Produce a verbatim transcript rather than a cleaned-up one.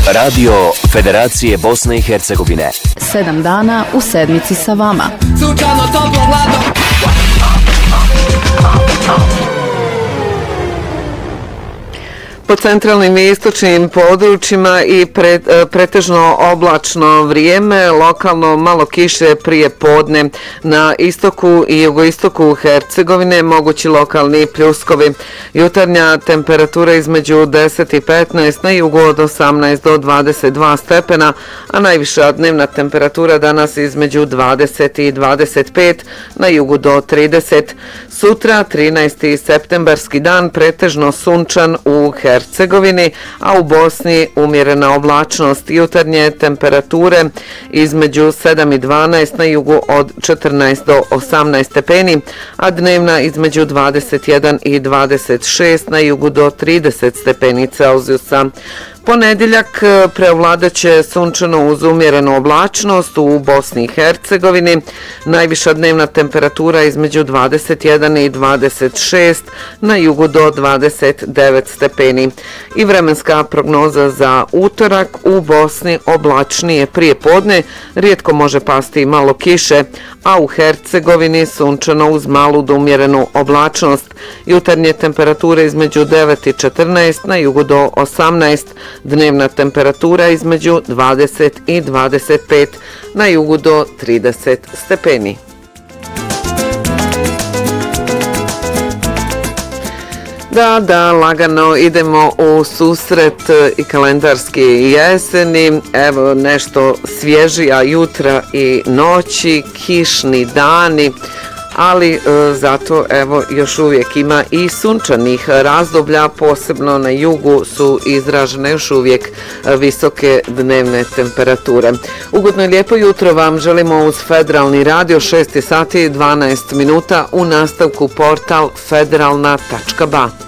Radio Federacije Bosne i Hercegovine. Sedam dana u sedmici sa vama. Sunčano, toplo, hladno. Po centralnim i istočnim područjima i pre, pretežno oblačno vrijeme, lokalno malo kiše prije podne. Na istoku i jugoistoku Hercegovine mogući lokalni pljuskovi. Jutarnja temperatura između deset i petnaest, na jugu od osamnaest do dvadeset dva stepena, a najviša dnevna temperatura danas između dvadeset i dvadeset pet, na jugu do trideset. Sutra, trinaesti septembarski dan, pretežno sunčan u Hercegovini, a u Bosni umjerena oblačnost. Jutarnje temperature između sedam i dvanaest, na jugu od četrnaest do osamnaest stepeni, a dnevna između dvadeset jedan i dvadeset šest, na jugu do trideset stepeni Celzijusa. Ponedjeljak preovladaće sunčano uz umjerenu oblačnost u Bosni i Hercegovini. Najviša dnevna temperatura između dvadeset jedan i dvadeset šest, na jugu do dvadeset devet stepeni. I vremenska prognoza za utorak u Bosni oblačnije prije podne, rijetko može pasti malo kiše, a u Hercegovini sunčano uz malu do umjerenu oblačnost. Jutarnje temperature između devet i četrnaest, na jugu do osamnaest, dnevna temperatura između dvadeset i dvadeset pet, na jugu do trideset stepeni. Da, da, lagano idemo u susret i kalendarski jeseni. Evo nešto svježija jutra i noći, kišni dani, ali e, zato evo još uvijek ima i sunčanih razdoblja, posebno na jugu su izražene još uvijek visoke dnevne temperature. Ugodno i lijepo jutro vam želimo uz Federalni radio, šest sati i dvanaest minuta, u nastavku portal federalna tačka ba.